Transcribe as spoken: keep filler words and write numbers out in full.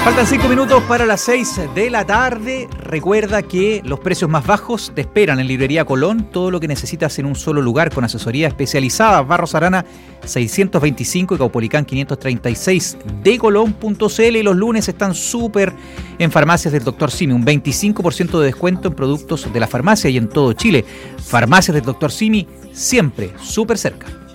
Faltan cinco minutos para las seis de la tarde. Recuerda que los precios más bajos te esperan en Librería Colón. Todo lo que necesitas en un solo lugar con asesoría especializada. Barros Arana seiscientos veinticinco y Caupolicán quinientos treinta y seis de colón punto c l. Y los lunes están súper en Farmacias del doctor Simi. Un veinticinco por ciento de descuento en productos de la farmacia y en todo Chile. Farmacias del doctor Simi, siempre súper cerca.